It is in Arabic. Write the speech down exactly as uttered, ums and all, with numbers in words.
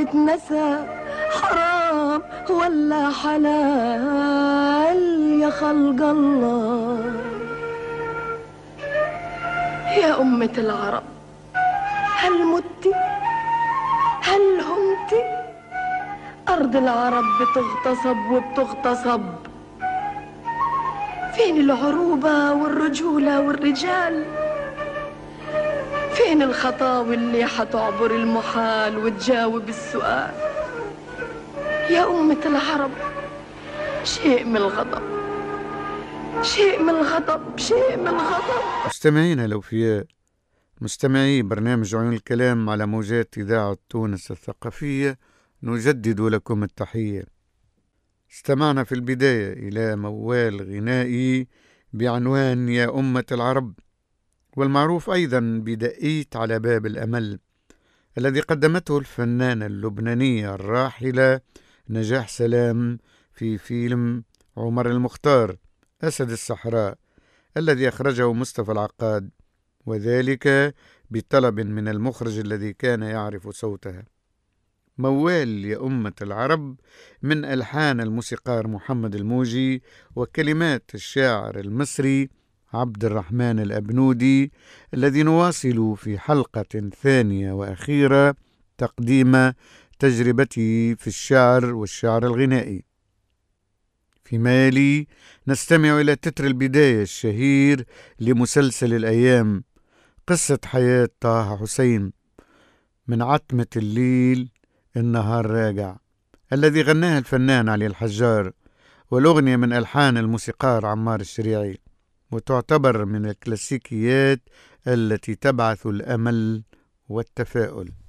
تتنسى، حرام ولا حلال يا خلق الله. يا أمة العرب، هل متي هل همتي؟ أرض العرب بتغتصب وبتغتصب. فين العروبة والرجولة والرجال؟ فين الخطاوي اللي حتعبر المحال وتجاوب السؤال؟ يا أمة العرب، شيء من الغضب، شيء من الغضب، شيء من الغضب. مستمعينا الأوفياء، مستمعي برنامج عيون الكلام على موجات إذاعة تونس الثقافية، نجدد لكم التحية. استمعنا في البداية إلى موال غنائي بعنوان يا أمة العرب، والمعروف أيضا بدقيت على باب الأمل، الذي قدمته الفنانة اللبنانية الراحلة نجاح سلام في فيلم عمر المختار أسد الصحراء الذي أخرجه مصطفى العقاد، وذلك بطلب من المخرج الذي كان يعرف صوتها. موال يا أمة العرب من ألحان الموسيقار محمد الموجي وكلمات الشاعر المصري عبد الرحمن الأبنودي، الذي نواصل في حلقة ثانية وأخيرة تقديم تجربته في الشعر والشعر الغنائي. فيما يلي نستمع إلى تتر البداية الشهير لمسلسل الأيام، قصة حياة طه حسين، من عتمة الليل النهار راجع، الذي غناها الفنان علي الحجار، والأغنية من ألحان الموسيقار عمار الشريعي، وتعتبر من الكلاسيكيات التي تبعث الأمل والتفاؤل.